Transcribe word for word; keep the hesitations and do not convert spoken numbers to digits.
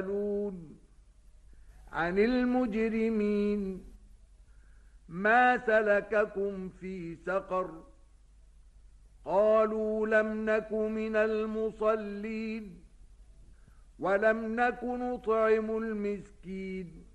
عن المجرمين ما سلككم في سقر قالوا لم نك من المصلين ولم نك نطعم المسكين